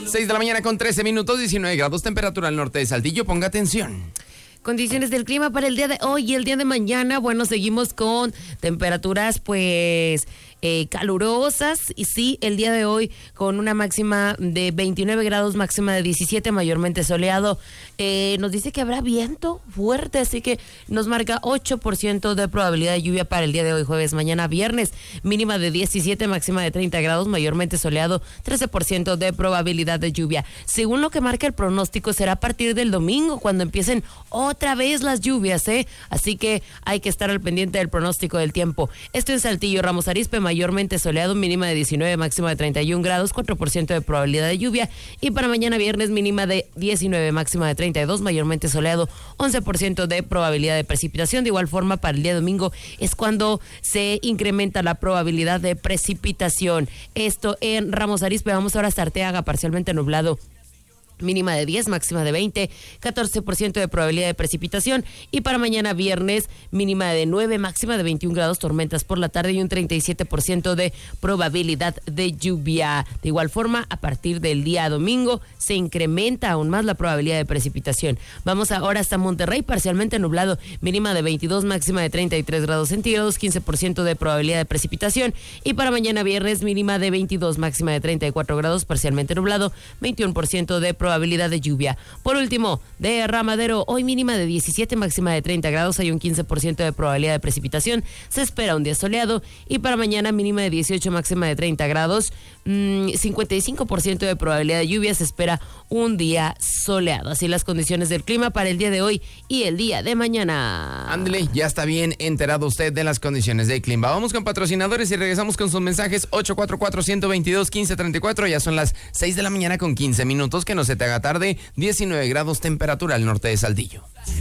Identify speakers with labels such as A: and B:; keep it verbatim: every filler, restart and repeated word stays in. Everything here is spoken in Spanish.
A: seis de la mañana con trece minutos, diecinueve grados, temperatura al norte de Saltillo. Ponga atención.
B: Condiciones del clima para el día de hoy y el día de mañana. Bueno, seguimos con temperaturas pues eh, calurosas. Y sí, el día de hoy con una máxima de veintinueve grados, máxima de diecisiete, mayormente soleado. Eh, nos dice que habrá viento fuerte, así que nos marca ocho por ciento de probabilidad de lluvia para el día de hoy, jueves. Mañana viernes, mínima de diecisiete, máxima de treinta grados, mayormente soleado, trece por ciento de probabilidad de lluvia. Según lo que marca el pronóstico, será a partir del domingo cuando empiecen otra vez las lluvias, ¿eh? Así que hay que estar al pendiente del pronóstico del tiempo. Esto en Saltillo, Ramos Arizpe, mayormente soleado, mínima de diecinueve, máxima de treinta y un grados, cuatro por ciento de probabilidad de lluvia. Y para mañana viernes, mínima de diecinueve, máxima de treinta y dos, mayormente soleado, once por ciento de probabilidad de precipitación. De igual forma, para el día domingo es cuando se incrementa la probabilidad de precipitación. Esto en Ramos Arizpe. Vamos ahora hasta Arteaga, parcialmente nublado, mínima de diez, máxima de veinte, catorce por ciento de probabilidad de precipitación. Y para mañana viernes, mínima de nueve, máxima de veintiún grados, tormentas por la tarde y un treinta y siete por ciento de probabilidad de lluvia. De igual forma, a partir del día domingo se incrementa aún más la probabilidad de precipitación. Vamos ahora hasta Monterrey, parcialmente nublado, mínima de veintidós, máxima de treinta y tres grados centígrados, quince por ciento de probabilidad de precipitación. Y para mañana viernes, mínima de veintidós, máxima de treinta y cuatro grados, parcialmente nublado, veintiuno por ciento de probabilidad probabilidad de lluvia. Por último, de Ramadero, hoy mínima de diecisiete, máxima de treinta grados, hay un quince por ciento de probabilidad de precipitación, se espera un día soleado. Y para mañana mínima de dieciocho, máxima de treinta grados, mmm, cincuenta y cinco por ciento de probabilidad de lluvia, se espera un día soleado. Así las condiciones del clima para el día de hoy y el día de mañana.
A: Ándale, ya está bien enterado usted de las condiciones del clima. Vamos con patrocinadores y regresamos con sus mensajes. Ocho cuatro cuatro, uno dos dos, uno cinco tres cuatro. Ya son las seis de la mañana con quince minutos. Que no se te haga tarde. diecinueve grados, temperatura al norte de Saltillo.